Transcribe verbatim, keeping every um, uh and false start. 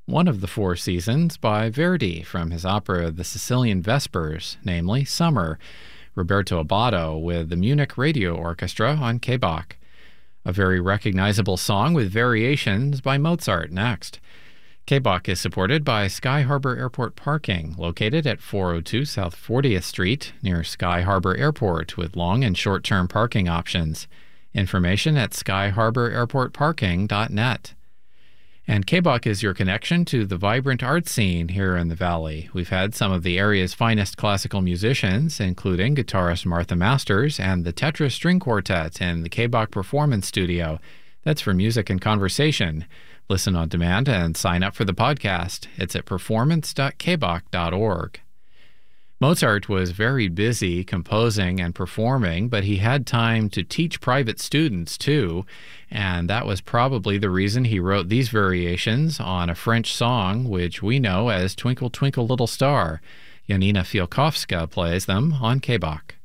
one of the four seasons by Verdi from his opera The Sicilian Vespers, namely Summer, Roberto Abbado with the Munich Radio Orchestra on K B O C. A very recognizable song with variations by Mozart next. K B O C is supported by Sky Harbor Airport Parking, located at four oh two South fortieth Street near Sky Harbor Airport with long and short-term parking options. Information at sky harbor airport parking dot net. And K B O C is your connection to the vibrant art scene here in the Valley. We've had some of the area's finest classical musicians, including guitarist Martha Masters and the Tetra String Quartet in the K B O C Performance Studio. That's for music and conversation. Listen on demand and sign up for the podcast. It's at performance dot k b o c dot org. Mozart was very busy composing and performing, but he had time to teach private students too, and that was probably the reason he wrote these variations on a French song which we know as Twinkle Twinkle Little Star. Janina Fialkowska plays them on K B O C.